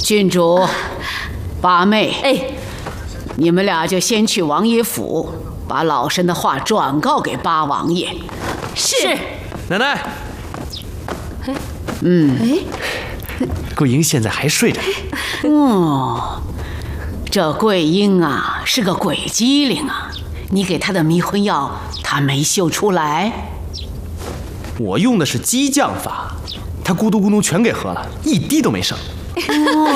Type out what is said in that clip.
郡主、八妹， 哎， 你们俩就先去王爷府，把老身的话转告给八王爷。 是。 奶奶，桂英现在还睡着。 这桂英啊，是个鬼机灵啊！你给她的迷魂药，她没嗅出来。 我用的是激将法，她咕嘟咕嘟全给喝了，一滴都没剩。